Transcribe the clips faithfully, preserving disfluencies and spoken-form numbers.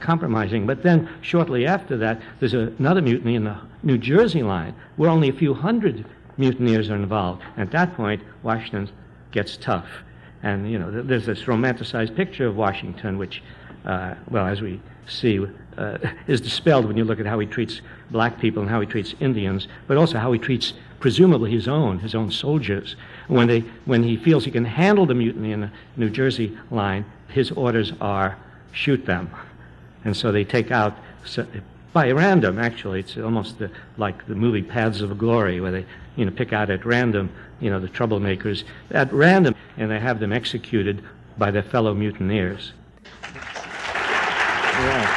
compromising. But then shortly after that, there's a, another mutiny in the New Jersey line where only a few hundred mutineers are involved. At that point, Washington gets tough. And, you know, there's this romanticized picture of Washington, which, uh, well, as we see, uh, is dispelled when you look at how he treats black people and how he treats Indians, but also how he treats presumably his own, his own soldiers. When they, when he feels he can handle the mutiny in the New Jersey line, his orders are shoot them. And so they take out, by random, actually, it's almost the, like the movie Paths of Glory, where they, you know, pick out at random, you know, the troublemakers at random, and they have them executed by their fellow mutineers. Yeah.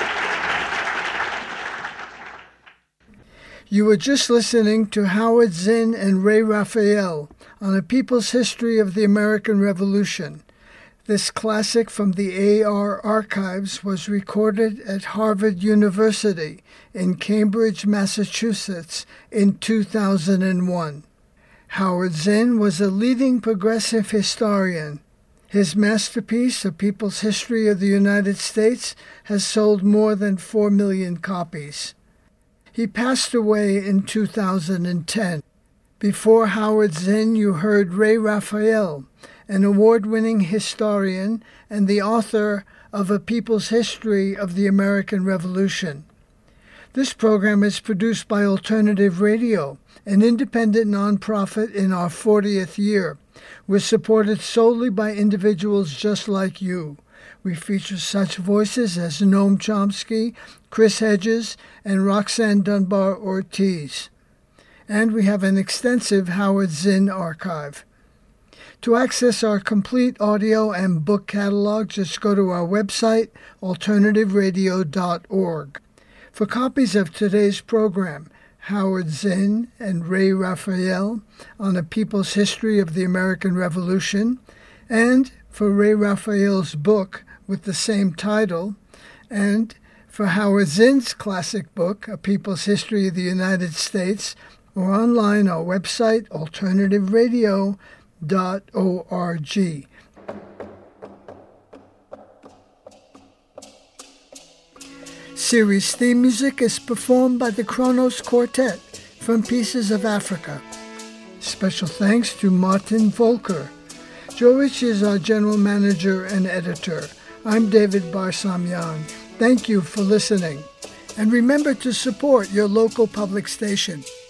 You were just listening to Howard Zinn and Ray Raphael on A People's History of the American Revolution. This classic from the A R Archives was recorded at Harvard University in Cambridge, Massachusetts in two thousand one. Howard Zinn was a leading progressive historian. His masterpiece, A People's History of the United States, has sold more than four million copies. He passed away in two thousand ten. Before Howard Zinn, you heard Ray Raphael, an award-winning historian and the author of A People's History of the American Revolution. This program is produced by Alternative Radio, an independent nonprofit in our fortieth year. We're supported solely by individuals just like you. We feature such voices as Noam Chomsky, Chris Hedges, and Roxanne Dunbar Ortiz. And we have an extensive Howard Zinn archive. To access our complete audio and book catalog, just go to our website, alternative radio dot org. For copies of today's program, Howard Zinn and Ray Raphael on A People's History of the American Revolution, and for Ray Raphael's book with the same title, and for Howard Zinn's classic book, A People's History of the United States, or online our website, alternative radio dot org. Series theme music is performed by the Kronos Quartet from Pieces of Africa. Special thanks to Martin Volker. Joe Rich is our general manager and editor. I'm David Barsamyan. Thank you for listening. And remember to support your local public station.